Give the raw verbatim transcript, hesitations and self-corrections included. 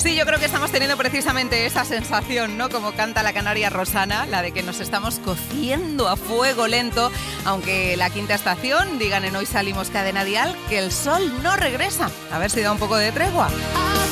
Sí, yo creo que estamos teniendo precisamente esa sensación, ¿no? Como canta la canaria Rosana, la de que nos estamos cociendo a fuego lento, aunque la quinta estación digan en Hoy Salimos Cadena Dial que el sol no regresa. A ver si da un poco de tregua.